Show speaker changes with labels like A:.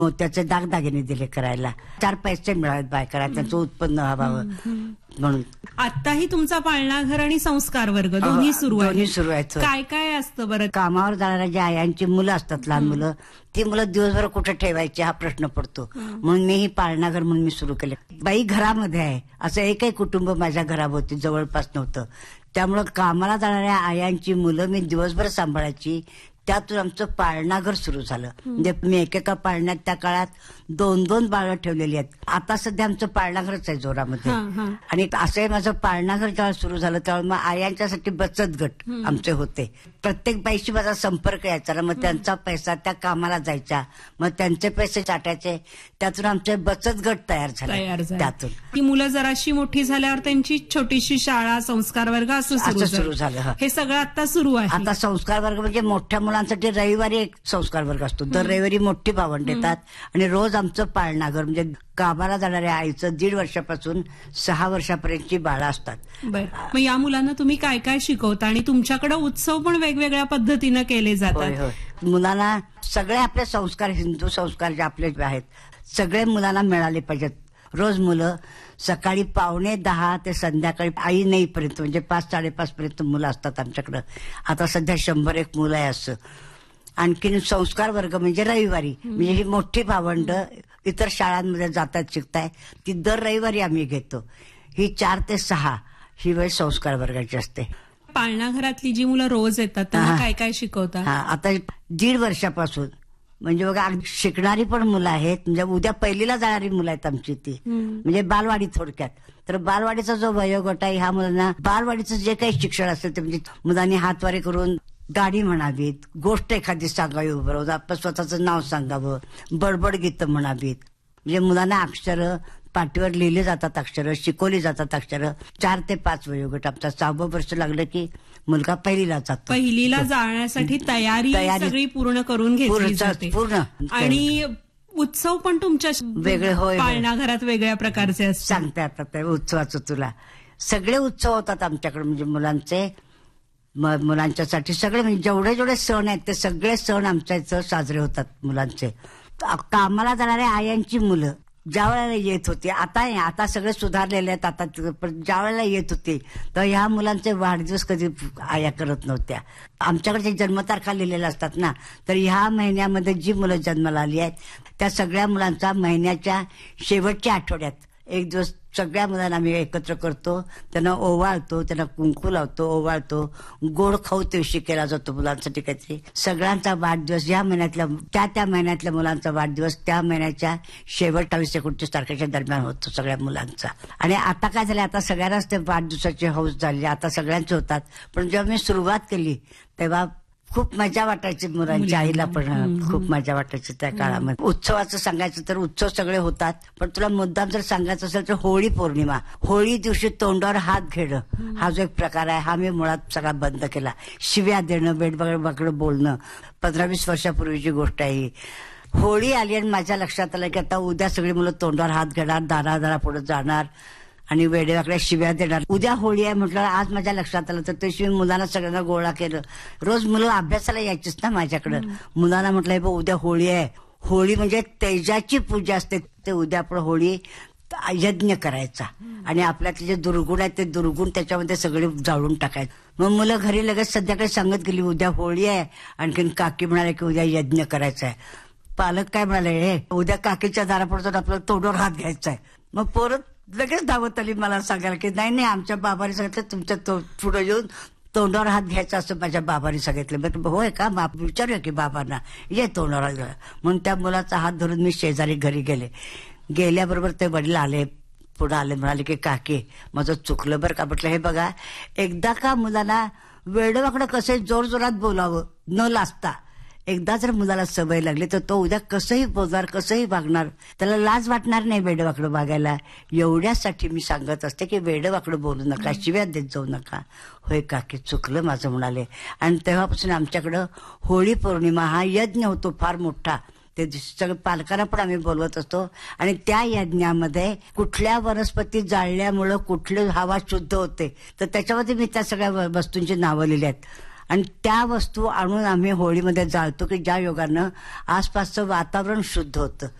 A: मोत्याचे दागदागिने दिले करायला. 4 पैसे मिळावेत बायकांना, त्यांचं उत्पन्न व्हावं म्हणून.
B: आताही तुमचा पाळणाघर आणि संस्कार वर्ग दोन्ही सुरू आहे?
A: दोन्ही सुरू आहेत.
B: काय काय असतं बरं?
A: कामावर जाणाऱ्या ज्या आयांची मुलं असतात, लहान मुलं, ती मुलं दिवसभर कुठे ठेवायची हा प्रश्न पडतो. म्हणून मी ही पाळणाघर म्हणून मी सुरू केले. बाई घरामध्ये आहे असं एकही कुटुंब माझ्या घराभोवती जवळपास नव्हतं. त्यामुळं कामाला जाणाऱ्या आयांची मुलं मी दिवसभर सांभाळायची. त्यातून आमचं पाळणाघर सुरू झालं. म्हणजे मी एकेका पाळण्यात त्या काळात 2-2 बाळं ठेवलेली आहेत. आता सध्या आमचं पाळणाघरच आहे जोरामध्ये. आणि असंही माझं पाळणाघर जेव्हा सुरू झालं तेव्हा मग आयांच्यासाठी बचत गट आमचे होते. प्रत्येक बाईशी माझा संपर्क यायचा ना, मग त्यांचा पैसा त्या कामाला जायचा, मग त्यांचे पैसे चाटायचे. त्यातून आमचे बचत गट तयार झाले. त्यातून
B: ती मुलं जराशी मोठी झाल्यावर त्यांची छोटीशी शाळा, संस्कार वर्ग असं सुरू झालं. हे सगळं आता सुरू आहे.
A: आता संस्कार वर्ग म्हणजे मोठ्या मुलांसाठी रविवारी एक संस्कार वर्ग असतो. दर रविवारी मोठी भावंड येतात आणि रोज आमचं पाळणाघर म्हणजे कामाला जाणाऱ्या आईचं 1.5 वर्षापासून 6 वर्षापर्यंतची बाळं असतात.
B: मग या मुलांना तुम्ही काय काय शिकवता? आणि तुमच्याकडे उत्सव पण वेगवेगळ्या पद्धतीनं केले जातात.
A: मुलांना सगळे आपले संस्कार, हिंदू संस्कार जे आपले आहेत सगळे मुलांना मिळाले पाहिजेत. रोज मुलं सकाळी 9:45 ते संध्याकाळी आई नाहीपर्यंत म्हणजे 5-5:30 पर्यंत मुलं असतात आमच्याकडं. आता सध्या 101 मुलं आहे असं. आणखीन संस्कार वर्ग म्हणजे रविवारी, म्हणजे ही मोठी भावंड इतर शाळांमध्ये जातात शिकताय, ती दर रविवारी आम्ही घेतो. ही 4 ते 6 ही वेळ संस्कार वर्गाची असते.
B: पाळणाघरातली जी मुलं रोज येतात त्यांना काय काय शिकवता?
A: आता 1.5 वर्षापासून म्हणजे बघा शिकणारी पण मुलं आहेत. म्हणजे उद्या पहिलीला जाणारी मुलं आहेत आमची ती, म्हणजे बालवाडी थोडक्यात. तर बालवाडीचा जो वयोगट आहे ह्या मुलांना बालवाडीचं जे काही शिक्षण असेल ते म्हणजे मुलांनी हातवारे करून गाणी म्हणावीत, गोष्ट एखादी सांगावी, बरोबर आपलं स्वतःचं नाव सांगावं, बडबड गीतं म्हणावीत. म्हणजे मुलांना अक्षरं पाटीवर लिहिले जातात, अक्षरं शिकवली जातात. अक्षरं 4 ते 5 वयोगट. आमचा 6वं वर्ष लागलं की मुलगा पहिलीला जातो.
B: पहिलीला जाण्यासाठी तयारी सगळी पूर्ण करून घेतली जाते.
A: पूर्ण. आणि
B: उत्सव पण तुमच्या
A: वेगळे
B: पाळणाघरात वेगळ्या प्रकारचे असतात.
A: सांगता येतात उत्सवाचं तुला. सगळे उत्सव होतात आमच्याकडे म्हणजे मुलांचे, मुलांच्यासाठी सगळे म्हणजे जेवढे जेवढे सण आहेत ते सगळे सण आमच्या इथं साजरे होतात मुलांचे. कामाला जाणाऱ्या आयांची मुलं ज्या वेळेला येत होती, आता सगळे सुधारलेले आहेत आता, पण ज्या वेळेला येत होते तर ह्या मुलांचे वाढदिवस कधी आया करत नव्हत्या. आमच्याकडे जन्मतारखा लिहिलेल्या असतात ना, तर ह्या महिन्यामध्ये जी मुलं जन्माला आली आहेत त्या सगळ्या मुलांचा महिन्याच्या शेवटच्या आठवड्यात एक दिवस सगळ्या मुलांना आम्ही एकत्र करतो, त्यांना ओवाळतो, त्यांना कुंकू लावतो, ओवाळतो, गोड खाऊ दिवशी केला जातो मुलांसाठी काहीतरी. सगळ्यांचा वाढदिवस या महिन्यातल्या त्या महिन्यातल्या मुलांचा वाढदिवस त्या महिन्याच्या शेवट 28-29 तारखेच्या दरम्यान होतो सगळ्या मुलांचा. आणि आता काय झालं, आता सगळ्यांनाच ते वाढदिवसाची हौस झाली, आता सगळ्यांचे होतात. पण जेव्हा मी सुरुवात केली तेव्हा खूप मजा वाटायची, मुलांच्या आईला पण खूप मजा वाटायची त्या काळामध्ये. उत्सवाचं सांगायचं तर उत्सव सगळे होतात, पण तुला मुद्दाम जर सांगायचं असेल तर होळी पौर्णिमा, होळी दिवशी तोंडावर हात घेणं हा जो एक प्रकार आहे हा मी मुळात सगळा बंद केला. शिव्या देणं, बेडबगडं बोलणं 15-20 वर्षापूर्वीची गोष्ट आहे. होळी आली आणि माझ्या लक्षात आलं की आता उद्या सगळी मुलं तोंडावर हात घेणार, दारा पुढे जाणार आणि वेडेवाकड्या शिव्या देणार. उद्या होळी आहे म्हटलं, आज माझ्या लक्षात आलं तर त्याशिवाय मुलांना सगळ्यांना गोळा केलं. रोज मुलं अभ्यासाला यायचीच ना माझ्याकडं. मुलांना म्हटलं हे उद्या होळी आहे, होळी म्हणजे तेजाची पूजा असते, ते उद्या आपण होळी यज्ञ करायचा आणि आपल्यातले जे दुर्गुण आहेत ते दुर्गुण त्याच्यामध्ये सगळे जाळून टाकायचे. मग मुलं घरी लगेच संध्याकाळी सांगत गेली उद्या होळी आहे. आणखीन काकी म्हणाले की उद्या यज्ञ करायचा आहे. पालक काय म्हणाले, हे उद्या काकीच्या दारापुढे आपल्याला तोंडावर हात घ्यायचा आहे. मग परत लगेच धावत आली मला सांगायला की नाही आमच्या बाबांनी सांगितलं तुमच्या पुढे येऊन तोंडावर हात घ्यायचा असं माझ्या बाबांनी सांगितलं. होय का, विचारूया की बाबांना, ये तोंडावर हात घ्या. म्हणून त्या मुलाचा हात धरून मी शेजारी घरी गेल्याबरोबर ते वडील आले, पुढे आले, म्हणाले की काकी माझं चुकलं बरं का. म्हटलं हे बघा, एकदा का मुलांना वेडवाकडं कसं जोरजोरात बोलावं न लाजता, एकदा जर मुलाला सवय लागली तर तो उद्या कसंही बोलणार, कसंही वागणार, त्याला लाज वाटणार नाही वेडवाकडं वागायला. एवढ्यासाठी मी सांगत असते की वेडवाकडं बोलू नका, शिव्या देत जाऊ नका. होय काकी चुकलं माझं म्हणाले. आणि तेव्हापासून आमच्याकडं होळी पौर्णिमा हा यज्ञ होतो फार मोठा. ते सगळं पालकांना पण आम्ही बोलवत असतो आणि त्या यज्ञामध्ये कुठल्या वनस्पती जाळल्यामुळं कुठली हवा शुद्ध होते तर त्याच्यामध्ये मी त्या सगळ्या वस्तूंची नावं लिहिली आहेत. आणि त्या वस्तू आणून आम्ही होळीमध्ये जाळतो की ज्या योगानं आसपासचं वातावरण शुद्ध होतं.